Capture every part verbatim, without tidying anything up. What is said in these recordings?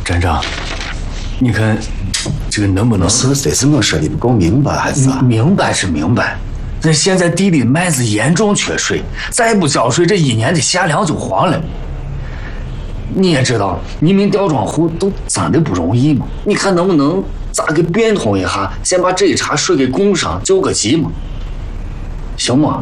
站长，你看这个能不能？ 是这是我说的不够明白还是？ 明白是明白，但现在地里麦子严重缺水，再不浇水，这一年的夏粮就黄了。你也知道，移民吊庄户都真的不容易嘛。你看能不能咋给变通一下，先把这一茬水给供上，救个急嘛？行吗？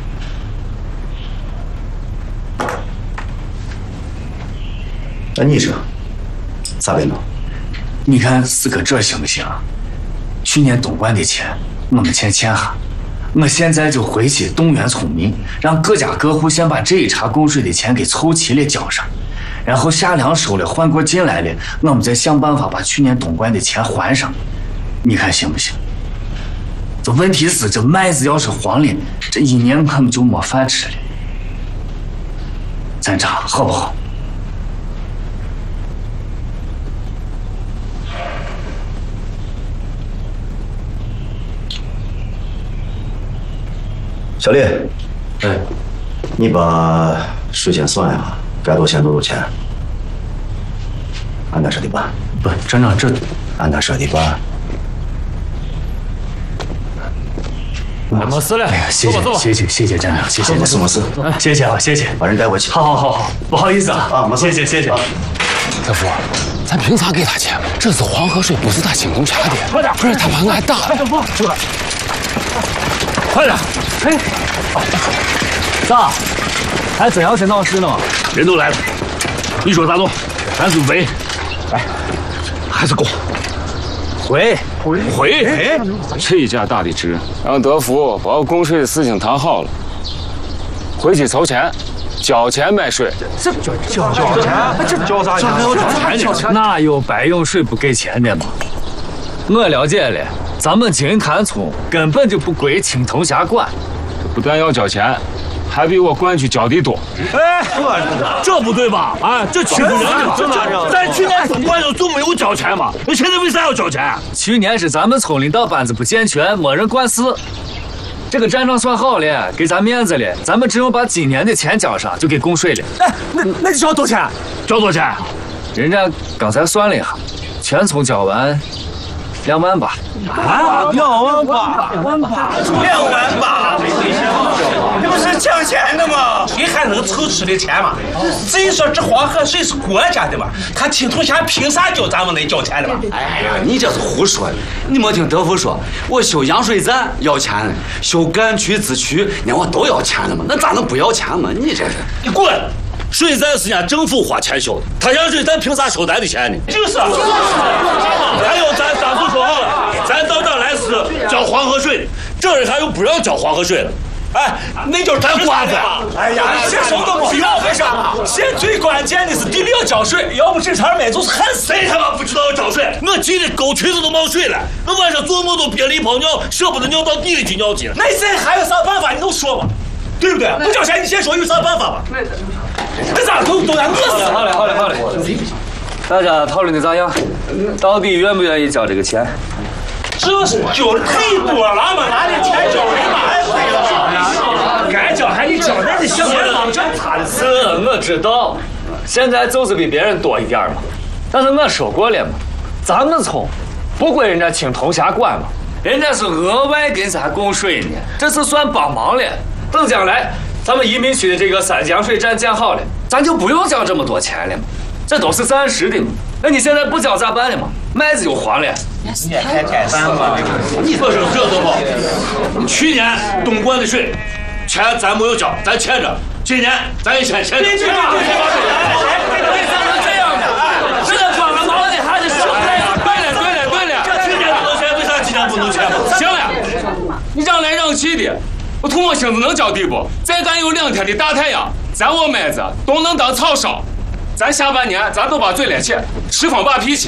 那你说咋办呢？ 你看是个这行不行啊？去年冬灌的钱我们先欠下，我现在就回去动员村民，让各家各户先把这一茬供水的钱给凑齐了交上，然后夏粮收了，换过进来了，我们再想办法把去年冬灌的钱还上。你看行不行？这问题是这麦子要是黄了，这一年我们就没饭吃了。站长，好不好？ 小李， 哎， 你把水钱算一下，该多少钱多少钱，按他说的办。 不，站长，这按他说的办。 没事了，哎呀，谢谢谢谢谢谢站长，谢谢， 没事没事， 谢谢啊，谢谢， 把人带回去。 好好好好，不好意思啊， 啊，没事， 谢谢谢谢。 大夫，咱凭啥给他钱？这是黄河水，不是他亲口查的。 快点， 不是他把俺打了。 大夫，出来，快点，哎，咋？还真要去闹事呢吗？ 人都来了，你说咋弄？咱是围，哎，还是攻？ 回回回！这家大的值，让德福把我供水的事情谈好了，回去筹钱，交钱买水。 这交交交钱？这交啥钱？交钱？哪有白用水不给钱的嘛？我了解了，咱们金坛村根本就不归青铜峡管， 不但要交钱，还比我管区交的多。 哎，这不对吧？啊，这欺负人的吧？咱去年总管就没有交钱嘛，那现在为啥要交钱？ 去年是咱们村领导班子不健全，没人管事。这个站长算好了，给咱面子了，咱们只用把今年的钱交上，就给供水了。 哎，那那你交多少钱？交多少钱？ 人家刚才算了一下，全村交完两万八。 啊，两万八，两万八，两万八，你不是抢钱的吗？谁还能凑出的钱嘛？至于说这黄河水是国家的嘛，他青铜峡凭啥交咱们来交钱的嘛？ 哎呀，你这是胡说的！你没听德福说，我修洋水站要钱呢，修干区支区，那我都要钱的嘛，那咋能不要钱嘛？你这是， 你滚！水站是人家政府花钱修的，他洋水站凭啥收咱的钱呢？就是。还有咱当初说好了，咱到这儿来是交黄河水的，这人还有不让交黄河水了。哎，那就是咱瓜子。哎呀，这什么都不要，为啥？现在最关键的是地里要浇水，要不这茬麦就是旱死。谁他妈不知道要浇水？我急得沟渠子都冒水了，我晚上做梦都憋了一泡尿，舍不得尿到地里去尿去了。那现在还有啥办法？你能说吗？对不对？不交钱，你先说有啥办法吧？那咋都都让饿死了？ 好嘞，好嘞，好嘞。大家讨论的咋样？到底愿不愿意交这个钱？ 这是交的太多了嘛，拿点钱交人嘛，该交还得交，人家想人往这擦的。 是，我知道，现在就是比别人多一点嘛。但是我说过了嘛，咱们村不归人家青铜峡管嘛，人家是额外给咱供水呢，这是算帮忙了。等将来咱们移民区的这个三江水站建好了，咱就不用交这么多钱了嘛，这都是暂时的嘛。那你现在不交咋办了嘛？麦子就黄了。 你也太简单了。你说说这都好。去年东灌的水钱咱没有交，咱欠着。今年咱也欠欠着。别这样，为啥能这样呢？这个装了毛的还是收来呀？对了对了对了，去年不能欠，为啥今年不能欠？ 行了，你让来让去的，我图我性子能交地不？再干有两天的大太阳，咱我麦子都能当草烧。咱下半年咱都把嘴咧起，释放把脾气。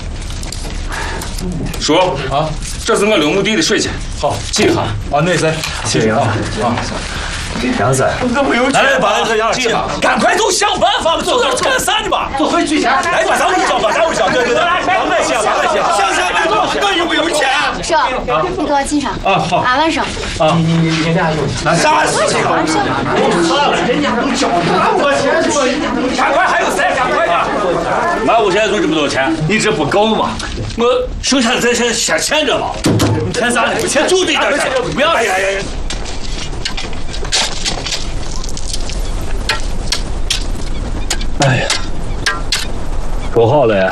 叔啊，这是我柳木地的水钱， 好，记一下。啊，那谁？ 谢谢啊。啊，杨子， 这没有钱，来把那个杨记上，赶快都想办法吧，做点干啥的吧？做回取钱，来吧，咱们交吧，咱们交，对对对，往外些，往外些，想想没有，我有没有钱？ 是，你给我记上。 啊，好。 俺晚上。 啊，你你你俩有钱？啥事情？我怕了，人家都交，拿我钱说，赶快还有谁？赶快点！满五千。 现在就这么多钱， 你这不够吗？ 我剩下的这些先欠着吧。 欠啥的？不欠， 就这点钱， 不要。 哎呀呀！哎呀，说好了呀。